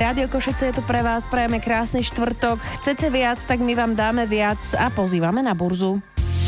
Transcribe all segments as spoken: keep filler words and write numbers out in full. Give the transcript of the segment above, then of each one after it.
Rádio Košice je tu pre vás, prajeme krásny štvrtok. Chcete viac, tak my vám dáme viac a pozývame na burzu.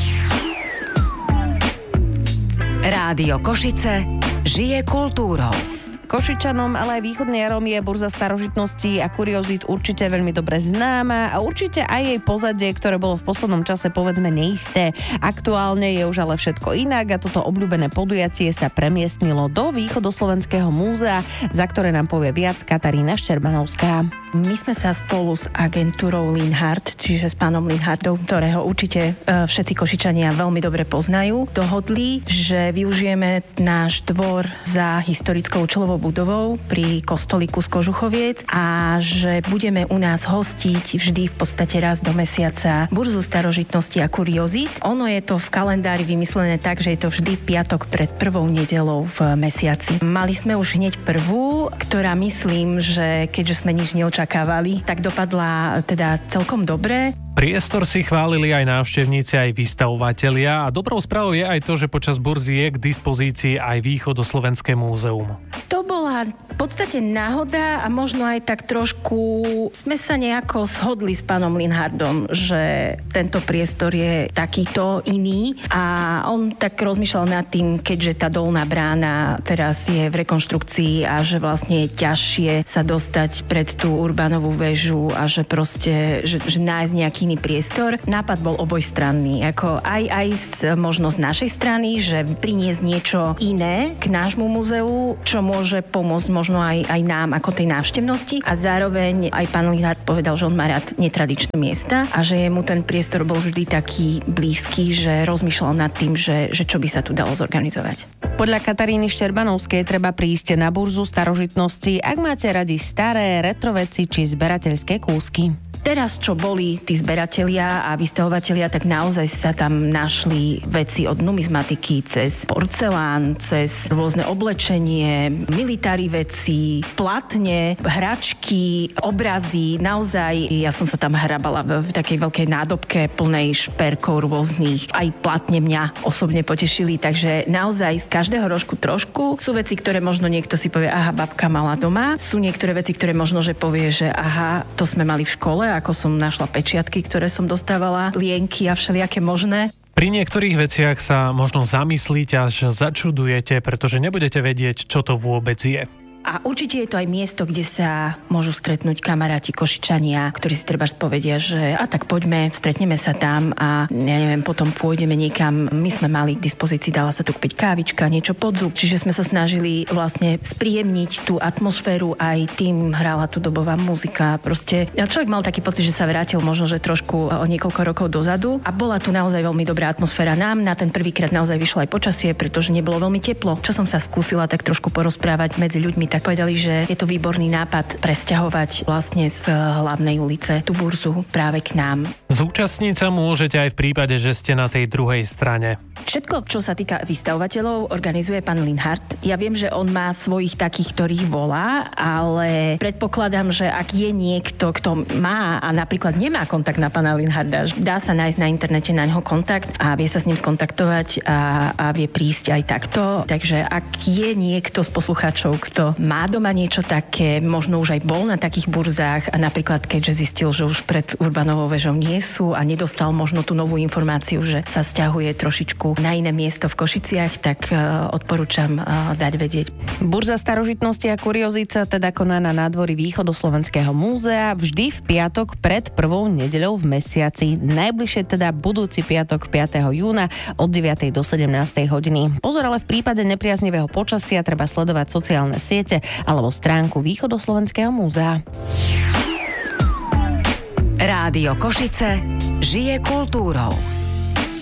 Rádio Košice žije kultúrou. Košičanom, ale aj východnej Jarom je burza starožitností a kuriozít určite veľmi dobre známa a určite aj jej pozadie, ktoré bolo v poslednom čase povedzme neisté. Aktuálne je už ale všetko inak a toto obľúbené podujatie sa premiestnilo do Východoslovenského múzea, za ktoré nám povie viac Katarína Ščerbanovská. My sme sa spolu s agentúrou Linhart, čiže s pánom Linhartom, ktorého určite všetci Košičania veľmi dobre poznajú, dohodli, že využijeme náš dvor za historickou účelovou budovou pri kostolíku z Kožuchoviec a že budeme u nás hostiť vždy v podstate raz do mesiaca burzu starožitnosti a kuriozít. Ono je to v kalendári vymyslené tak, že je to vždy piatok pred prvou nedeľou v mesiaci. Mali sme už hneď prvú, ktorá myslím, že keďže sme nič neočakávali, tak dopadla teda celkom dobre. Priestor si chválili aj návštevníci, aj vystavovatelia a dobrou správou je aj to, že počas burzy je k dispozícii aj Východoslovenské múzeum. To bola v podstate náhoda a možno aj tak trošku sme sa nejako shodli s pánom Linhardom, že tento priestor je takýto iný a on tak rozmýšľal nad tým, keďže tá dolná brána teraz je v rekonštrukcii a že vlastne je ťažšie sa dostať pred tú Urbánovú väžu a že proste, že, že nájsť nejaký iný priestor. Nápad bol obojstranný, ako aj, aj z, možno z našej strany, že priniesť niečo iné k nášmu múzeu, čo môže pomôcť možno aj, aj nám ako tej návštevnosti a zároveň aj pán Linhart povedal, že on má rád netradičné miesta a že mu ten priestor bol vždy taký blízky, že rozmýšľal nad tým, že, že čo by sa tu dalo zorganizovať. Podľa Kataríny Ščerbanovskej treba prísť na burzu starožitnosti, ak máte radi staré retroveci či zberateľské kúsky. Teraz, čo boli tí zberatelia a vystavovatelia, tak naozaj sa tam našli veci od numizmatiky cez porcelán, cez rôzne oblečenie, militári veci, platne, hračky, obrazy. Naozaj, ja som sa tam hrabala v, v takej veľkej nádobke plnej šperkov rôznych. Aj platne mňa osobne potešili, takže naozaj z každého rožku trošku. Sú veci, ktoré možno niekto si povie, aha, babka mala doma. Sú niektoré veci, ktoré možno, že povie, že aha, to sme mali v škole, ako som našla pečiatky, ktoré som dostávala, lienky a všelijaké možné. Pri niektorých veciach sa možno zamyslíte až začudujete, pretože nebudete vedieť, čo to vôbec je. A určite je to aj miesto, kde sa môžu stretnúť kamaráti Košičania, ktorí si treba povedia, že a tak poďme, stretneme sa tam a ja neviem, potom pôjdeme niekam. My sme mali k dispozícii, dala sa tu kúpiť kávička, niečo pod zub, čiže sme sa snažili vlastne spríjemniť tú atmosféru, aj tým hrala tu dobová muzika. Proste človek mal taký pocit, že sa vrátil možno, že trošku o niekoľko rokov dozadu a bola tu naozaj veľmi dobrá atmosféra. Nám na ten prvýkrát naozaj vyšlo aj počasie, pretože nebolo veľmi teplo. Čo som sa skúsila tak trošku porozprávať medzi ľuďmi, tak povedali, že je to výborný nápad presťahovať vlastne z hlavnej ulice tú burzu práve k nám. Zúčastniť sa môžete aj v prípade, že ste na tej druhej strane. Všetko, čo sa týka vystavovateľov, organizuje pán Linhart. Ja viem, že on má svojich takých, ktorých volá, ale predpokladám, že ak je niekto, kto má a napríklad nemá kontakt na pána Linharda, dá sa nájsť na internete na neho kontakt a vie sa s ním skontaktovať a, a vie prísť aj takto. Takže ak je niekto z poslucháčov, kto má doma niečo také, možno už aj bol na takých burzách a napríklad keďže zistil, že už pred Urbánovou väžou nie sú a nedostal možno tú novú informáciu, že sa sťahuje trošičku na iné miesto v Košiciach, tak uh, odporúčam uh, dať vedieť. Burza starožitnosti a kuriozít sa teda koná na nádvorí Východoslovenského múzea vždy v piatok pred prvou nedeľou v mesiaci. Najbližšie teda budúci piatok piateho júna od deviatej do sedemnástej hodiny. Pozor, ale v prípade nepriaznivého počasia treba sledovať sociálne siete alebo stránku Východoslovenského múzea. Rádio Košice žije kultúrou.